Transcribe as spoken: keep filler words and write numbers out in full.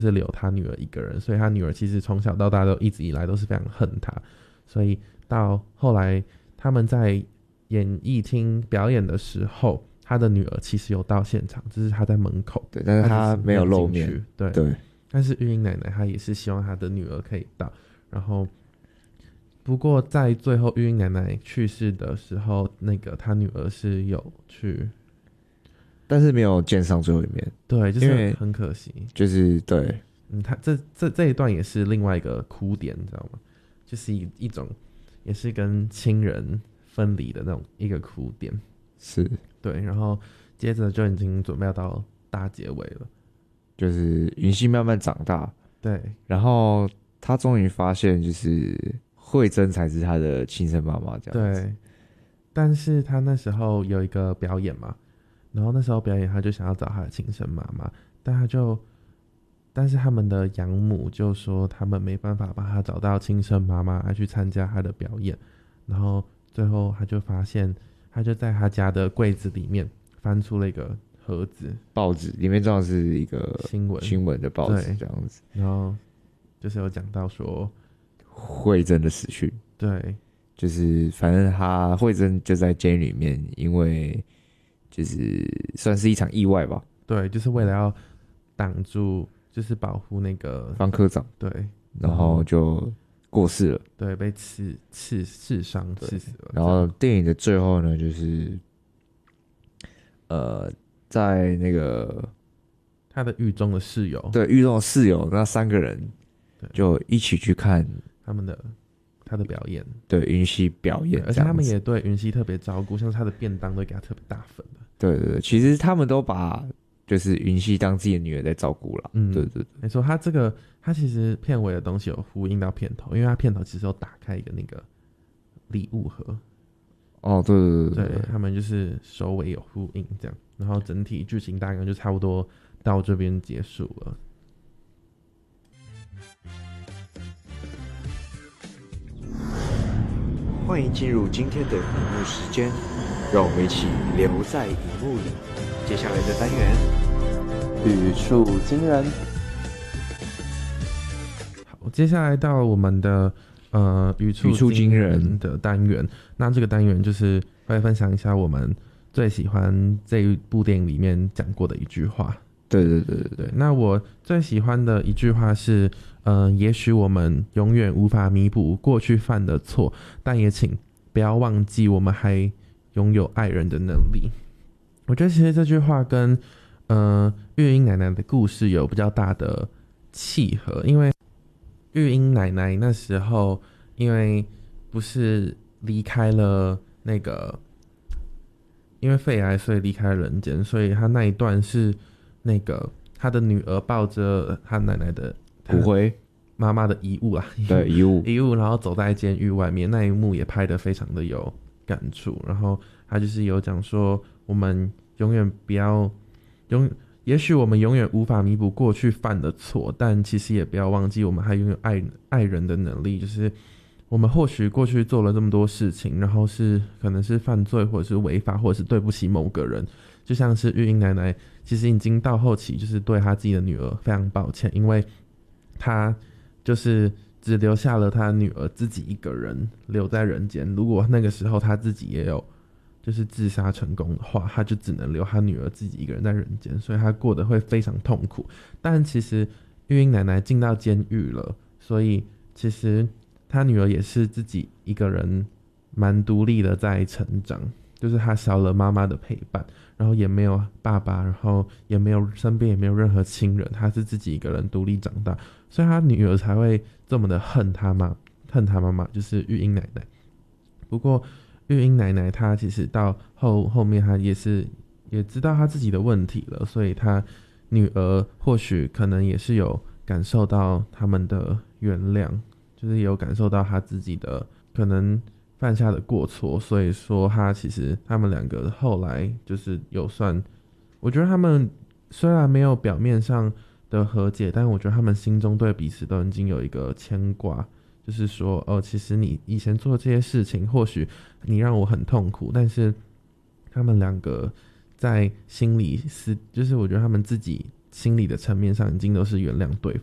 是留他女儿一个人，所以他女儿其实从小到大都一直以来都是非常恨他，所以到后来他们在演艺厅表演的时候，他的女儿其实有到现场，只是他在门口， 对，但是他没有露面， 对对。 但是玉英奶奶她也是希望她的女儿可以到，然后不过在最后玉英奶奶去世的时候，那个她女儿是有去。 但是没有见上最后一面， 对，就是很可惜， 就是对， 嗯，他这这这一段也是另外一个哭点，你知道吗？就是一一种，也是跟亲人分离的那种一个哭点， 是， 对，然后接着就已经准备要到大结尾了， 就是云溪慢慢长大， 对， 然后他终于发现，就是慧珍才是他的亲生妈妈，这样子， 对，但是他那时候有一个表演嘛。然后那时候表演，他就想要找他的亲生妈妈，但他就，但是他们的养母就说他们没办法帮他找到亲生妈妈来去参加他的表演，然后最后他就发现，他就在他家的柜子里面翻出了一个盒子， 报纸里面装的是一个新闻新闻的报纸这样子， 然后就是有讲到说慧珍的死讯， 对， 就是反正他慧珍就在监狱里面，因为。就是算是一场意外吧， 对，就是为了要挡住，就是保护那个方科长， 对， 然后就过世了， 对，被刺刺刺伤刺死了。 然后电影的最后呢，就是呃，在那个他的狱中的室友， 对，狱中的室友那三个人就一起去看他们的。他的表演， 对云溪表演， 而且他们也对云溪特别照顾，像是他的便当都给他特别大份的。 对对对，其实他们都把就是云溪当自己的女儿在照顾了。嗯，对对对， 没错，他这个他其实片尾的东西有呼应到片头，因为他片头其实有打开一个那个礼物盒。 哦，对对对对, 对，他们就是首尾有呼应这样，然后整体剧情大概就差不多到这边结束了。 欢迎进入今天的荧幕时间，让我们一起留在荧幕里。接下来的单元， 语触惊人。 好，接下来到我们的呃语触惊人的单元。那这个单元就是会分享一下我们最喜欢这一部电影里面讲过的一句话。 对对对对对。 那我最喜欢的一句话是，呃，也许我们永远无法弥补过去犯的错，但也请不要忘记我们还拥有爱人的能力。我觉得其实这句话跟呃玉英奶奶的故事有比较大的契合，因为玉英奶奶那时候因为不是离开了那个因为肺癌所以离开了人间，所以她那一段是那个她的女儿抱着她奶奶的骨灰妈妈的遗物啊， 对遗物遗物，然后走在监狱外面，那一幕也拍得非常的有感触。然后他就是有讲说，我们永远不要永，也许我们永远无法弥补过去犯的错，但其实也不要忘记，我们还拥有爱爱人的能力。就是我们或许过去做了这么多事情，然后是可能是犯罪，或者是违法，或者是对不起某个人。就像是玉英奶奶，其实已经到后期，就是对她自己的女儿非常抱歉，因为她就是只留下了她女儿自己一个人留在人间。如果那个时候她自己也有就是自杀成功的话，她就只能留她女儿自己一个人在人间，所以她过得会非常痛苦。但其实玉英奶奶进到监狱了，所以其实她女儿也是自己一个人蛮独立的在成长，就是她少了妈妈的陪伴，然后也没有爸爸，然后也没有身边也没有任何亲人，她是自己一个人独立长大，所以她女儿才会这么的恨她妈，恨她妈妈，就是玉英奶奶。不过玉英奶奶她其实到后后面她也是也知道她自己的问题了，所以她女儿或许可能也是有感受到他们的原谅，就是也有感受到她自己的可能犯下的过错，所以说他其实他们两个后来就是有算，我觉得他们虽然没有表面上的和解，但我觉得他们心中对彼此都已经有一个牵挂，就是说哦，其实你以前做这些事情，或许你让我很痛苦，但是他们两个在心里是，就是我觉得他们自己心理的层面上已经都是原谅对